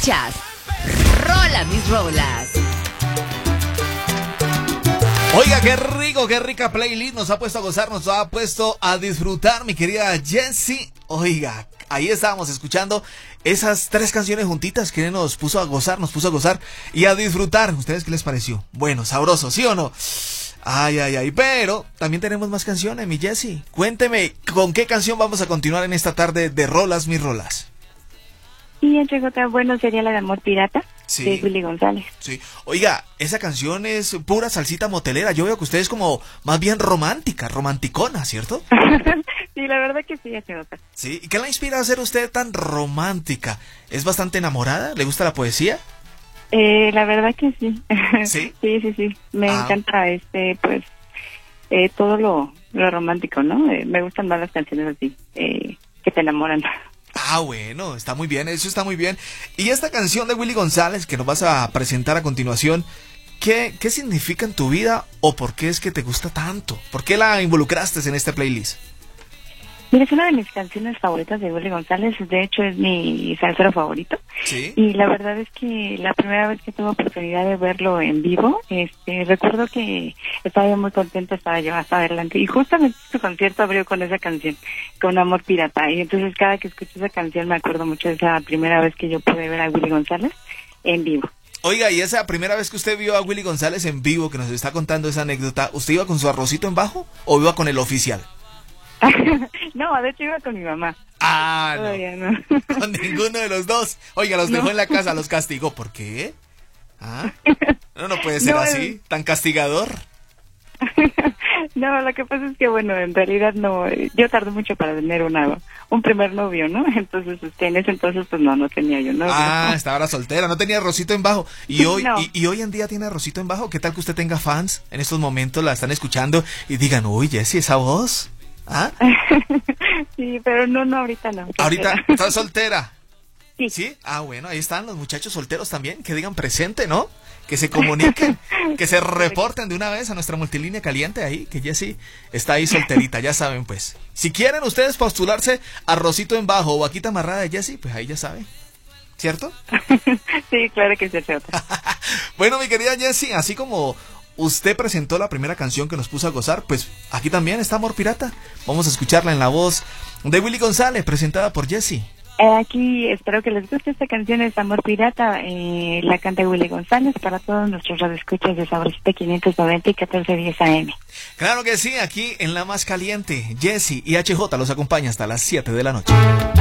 Escuchas Rola Mis Rolas. Oiga, qué rica playlist nos ha puesto a gozar, nos ha puesto a disfrutar, mi querida Jessie. Oiga, ahí estábamos escuchando esas 3 canciones juntitas que nos puso a gozar y a disfrutar. ¿Ustedes qué les pareció? Bueno, sabroso, ¿sí o no? Ay, pero también tenemos más canciones, mi Jessie. Cuénteme, ¿con qué canción vamos a continuar en esta tarde de Rolas Mis Rolas? Y entre otras, bueno, sería la de Amor Pirata, sí, de Willy González. Sí. Oiga, esa canción es pura salsita motelera. Yo veo que usted es como más bien romanticona, ¿cierto? Sí, la verdad que sí, se nota. Sí, ¿y qué la inspira a ser usted tan romántica? ¿Es bastante enamorada? ¿Le gusta la poesía? La verdad que sí. ¿Sí? Sí. Me encanta, pues, todo lo romántico, ¿no? Me gustan más las canciones así, que te enamoran. Bueno, está muy bien, eso está muy bien. Y esta canción de Willy González que nos vas a presentar a continuación, ¿qué significa en tu vida o por qué es que te gusta tanto? ¿Por qué la involucraste en este playlist? Mira, es una de mis canciones favoritas de Willy González, de hecho es mi salsero favorito. ¿Sí? Y la verdad es que la primera vez que tuve oportunidad de verlo en vivo, recuerdo que estaba yo muy contenta, estaba yo hasta adelante, y justamente su concierto abrió con esa canción, con Amor Pirata, y entonces cada que escucho esa canción me acuerdo mucho de esa primera vez que yo pude ver a Willy González en vivo. Oiga, y esa primera vez que usted vio a Willy González en vivo, que nos está contando esa anécdota, ¿usted iba con su arrocito en bajo o iba con el oficial? No, de hecho iba con mi mamá. No. Todavía no. Con ninguno de los dos. Oiga, los dejó en la casa, los castigó. ¿Por qué? No puede ser así, tan castigador. No, lo que pasa es que, bueno, en realidad no, yo tardé mucho para tener un primer novio, ¿no? Entonces, en ese entonces, pues no tenía yo novio. Estaba soltera, no tenía arrocito en bajo. Y hoy, no. y hoy en día tiene arrocito en bajo. ¿Qué tal que usted tenga fans en estos momentos, la están escuchando y digan, uy, Jessie, esa voz? Sí, pero no, ahorita no. ¿Ahorita estás soltera? Sí. ¿Sí? Bueno, ahí están los muchachos solteros también, que digan presente, ¿no? Que se comuniquen, que se reporten de una vez a nuestra multilínea caliente ahí, que Jessie está ahí solterita, ya saben pues. Si quieren ustedes postularse a Rosito en Bajo o Vaquita Amarrada de Jessie, pues ahí ya saben, ¿cierto? Sí, claro que sí. Bueno, mi querida Jessie, así como usted presentó la primera canción que nos puso a gozar, pues aquí también está Amor Pirata. Vamos a escucharla en la voz de Willy González, presentada por Jessie. Aquí espero que les guste esta canción, es Amor Pirata, la canta Willy González para todos nuestros radioescuchas de Sabrosita 590 y 1410 AM. Claro que sí, aquí en La Más Caliente, Jessie y HJ los acompaña hasta las 7 de la noche.